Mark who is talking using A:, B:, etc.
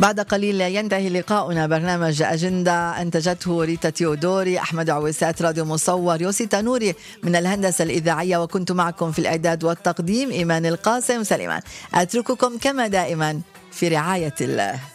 A: بعد قليل ينتهي لقاؤنا. برنامج أجندة أنتجته ريتا تيودوري، أحمد عويسات راديو مصور، يوسي تانوري من الهندسة الإذاعية، وكنت معكم في الإعداد والتقديم إيمان القاسم سليمان. أترككم كما دائما في رعاية الله.